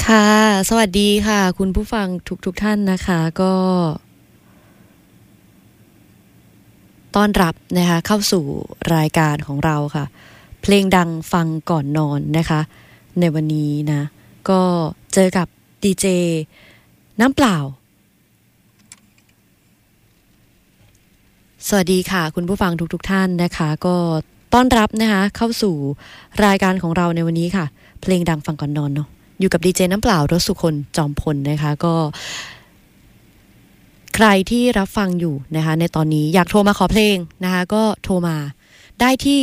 ค่ะสวัสดีค่ะคุณผู้ฟังทุกท่านนะคะก็ต้อนรับนะคะเข้าสู่รายการของเราค่ะเพลงดังฟังก่อนนอนนะคะในวันนี้นะก็เจอกับดีเจน้ำเปล่าสวัสดีค่ะคุณผู้ฟังทุกท่านนะคะก็ต้อนรับนะคะเข้าสู่รายการของเราในวันนี้ค่ะเพลงดังฟังก่อนนอนเนาะอยู่กับดีเจน้ำเปล่ารสสุคนจอมพลนะคะก็ใครที่รับฟังอยู่นะคะในตอนนี้อยากโทรมาขอเพลงนะคะก็โทรมาได้ที่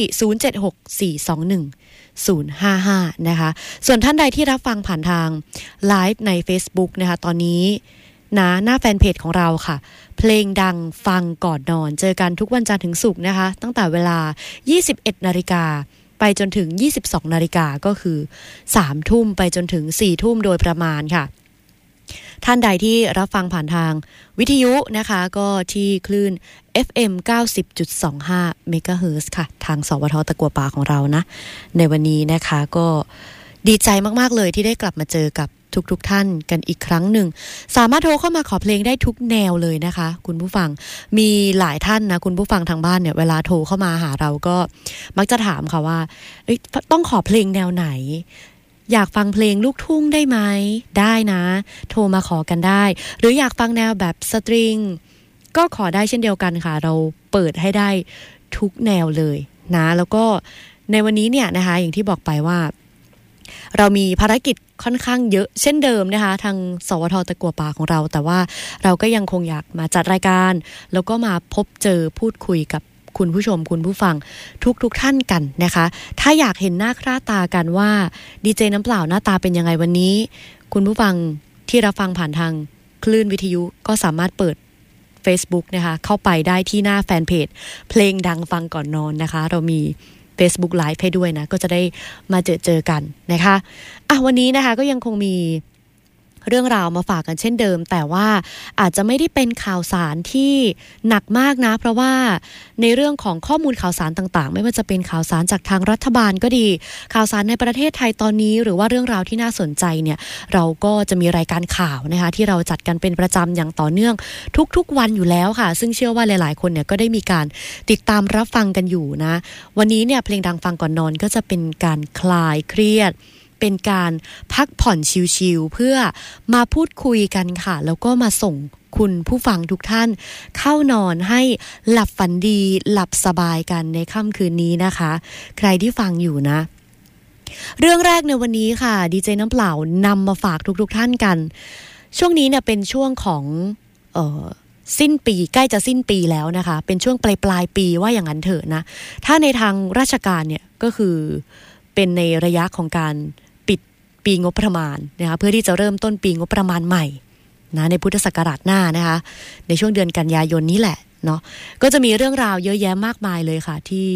0764210055นะคะส่วนท่านใดที่รับฟังผ่านทางไลฟ์ใน Facebook นะคะตอนนี้นะหน้าแฟนเพจของเราค่ะเพลงดังฟังก่อนนอนเจอกันทุกวันจันทร์ถึงศุกร์นะคะตั้งแต่เวลา 21:00 นไปจนถึง 22:00 นก็คือ 3 ทุ่มไปจนถึง 4 ทุ่มโดยประมาณค่ะท่านใดที่รับฟังผ่านทางวิทยุนะคะก็ที่คลื่น FM 90.25 เมกะเฮิรตซ์ค่ะทางสวท.ตะกัวป่าของเรานะในวันนี้นะคะก็ดีใจมากๆเลยที่ได้กลับมาเจอกับทุกท่านกันอีกครั้งหนึ่งสามารถโทรเข้ามาขอเพลงได้ทุกแนวเลยนะคะคุณผู้ฟังมีหลายท่านนะคุณผู้ฟังทางบ้านเนี่ยเวลาโทรเข้ามาหาเราก็มักจะถามค่ะว่าต้องขอเพลงแนวไหนอยากฟังเพลงลูกทุ่งได้ไหมได้นะโทรมาขอกันได้หรืออยากฟังแนวแบบสตริงก็ขอได้เช่นเดียวกันค่ะเราเปิดให้ได้ทุกแนวเลยนะแล้วก็ในวันนี้เนี่ยนะคะอย่างที่บอกไปว่าเรามีภารกิจค่อนข้างเยอะเช่นเดิมนะคะทางสวท.ตะกัวป่าของเราแต่ว่าเราก็ยังคงอยากมาจัดรายการแล้วก็มาพบเจอพูดคุยกับคุณผู้ชมคุณผู้ฟังทุกท่านกันนะคะถ้าอยากเห็นหน้าค่าตากันว่าดีเจน้ำเปล่าหน้าตาเป็นยังไงวันนี้คุณผู้ฟังที่รับฟังผ่านทางคลื่นวิทยุก็สามารถเปิด Facebook นะคะเข้าไปได้ที่หน้าแฟนเพจเพลงดังฟังก่อนนอนนะคะเรามีFacebook Live ให้ด้วยนะก็จะได้มาเจอกันนะคะวันนี้นะคะก็ยังคงมีเรื่องราวมาฝากกันเช่นเดิมแต่ว่าอาจจะไม่ได้เป็นข่าวสารที่หนักมากนะเพราะว่าในเรื่องของข้อมูลข่าวสารต่างๆไม่ว่าจะเป็นข่าวสารจากทางรัฐบาลก็ดีข่าวสารในประเทศไทยตอนนี้หรือว่าเรื่องราวที่น่าสนใจเนี่ยเราก็จะมีรายการข่าวนะคะที่เราจัดกันเป็นประจำอย่างต่อเนื่องทุกๆวันอยู่แล้วค่ะซึ่งเชื่อว่าหลายๆคนเนี่ยก็ได้มีการติดตามรับฟังกันอยู่นะวันนี้เนี่ยเพลงดังฟังก่อนนอนก็จะเป็นการคลายเครียดเป็นการพักผ่อนชิลๆเพื่อมาพูดคุยกันค่ะแล้วก็มาส่งคุณผู้ฟังทุกท่านเข้านอนให้หลับฝันดีหลับสบายกันในค่ำคืนนี้นะคะใครที่ฟังอยู่นะเรื่องแรกในวันนี้ค่ะดีเจน้ำเปล่านำมาฝากทุกท่านกันช่วงนี้เนี่ยเป็นช่วงของสิ้นปีใกล้จะสิ้นปีแล้วนะคะเป็นช่วงปลายปีว่าอย่างนั้นเถอะนะถ้าในทางราชการเนี่ยก็คือเป็นในระยะของการปิดปีงบประมาณนะคะเพื่อที่จะเริ่มต้นปีงบประมาณใหม่นะในพุทธศักราชหน้านะคะในช่วงเดือนกันยายนนี้แหละเนาะก็จะมีเรื่องราวเยอะแยะมากมายเลยค่ะที่